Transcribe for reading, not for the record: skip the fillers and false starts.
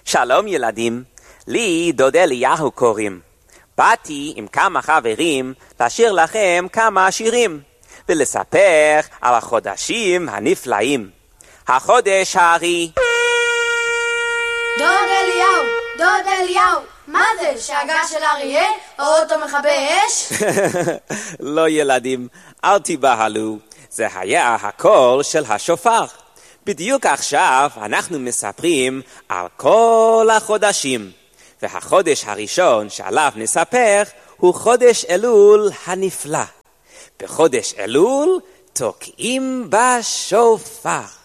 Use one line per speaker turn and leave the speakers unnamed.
שלום ילדים, לי דוד אליהו קוראים. באתי עם כמה חברים לשיר לכם כמה שירים ולספר על החודשים הנפלאים. החודש הארי.
דוד אליהו, מה זה? שאגה של אריה? או אותו מכבי אש?
לא ילדים, אל תיבהלו, זה היה הקול של השופר. בדיוק עכשיו אנחנו מספרים על כל החודשים, והחודש הראשון שעליו נספר הוא חודש אלול הנפלא. בחודש אלול תוקעים בשופר.